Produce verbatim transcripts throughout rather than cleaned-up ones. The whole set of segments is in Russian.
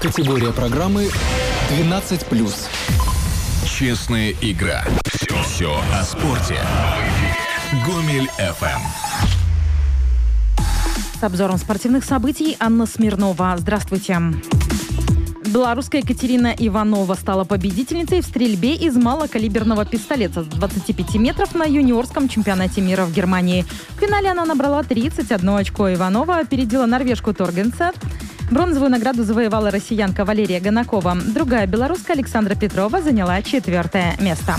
Категория программы двенадцать плюс. Честная игра. Все, все о спорте. Гомель эф эм. С обзором спортивных событий Анна Смирнова. Здравствуйте. Белорусская Екатерина Иванова стала победительницей в стрельбе из малокалиберного пистолета с двадцати пяти метров на юниорском чемпионате мира в Германии. В финале она набрала тридцать одно очко. Иванова опередила норвежку Торгенсет. Бронзовую награду завоевала россиянка Валерия Ганакова. Другая белоруска Александра Петрова заняла четвертое место.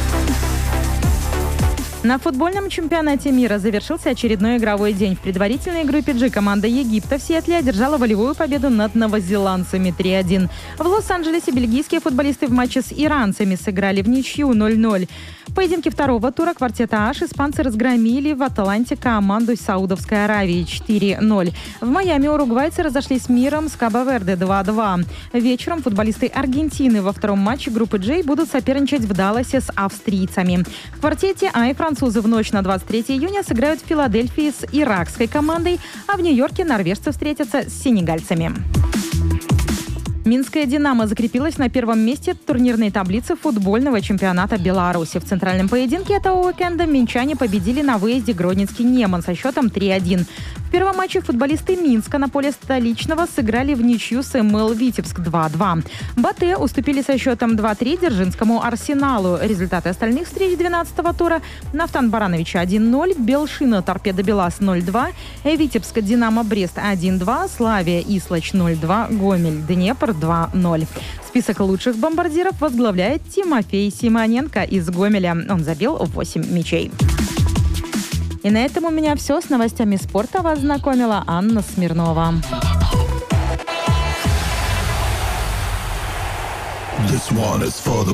На футбольном чемпионате мира завершился очередной игровой день. В предварительной группе G команда Египта в Сиэтле одержала волевую победу над новозеландцами три один. В Лос-Анджелесе бельгийские футболисты в матче с иранцами сыграли в ничью ноль ноль. В поединке второго тура квартета Аш испанцы разгромили в Аталанте команду Саудовской Аравии четыре ноль. В Майами уругвайцы разошлись с миром с Кабо-Верде два два. Вечером футболисты Аргентины во втором матче группы J будут соперничать в Далласе с австрийцами. В квартете А и французы в ночь на двадцать третье июня сыграют в Филадельфии с иракской командой, а в Нью-Йорке норвежцы встретятся с сенегальцами. Минская «Динамо» закрепилась на первом месте турнирной таблицы футбольного чемпионата Беларуси. В центральном поединке этого уикенда минчане победили на выезде Гродненский «Неман» со счетом три один. В первом матче футболисты Минска на поле столичного сыграли в ничью с эм эл Витебск два два. Батэ уступили со счетом два три Дзержинскому «Арсеналу». Результаты остальных встреч двенадцатого тура: Нафтан Барановича один ноль, Белшина Торпедо Белас ноль два, Витебск Динамо Брест один два, Славия Ислач ноль два, Гомель Днепр два ноль. Список лучших бомбардиров возглавляет Тимофей Симоненко из Гомеля. Он забил восемь мячей. И на этом у меня все. С новостями спорта вас знакомила Анна Смирнова. This one is for the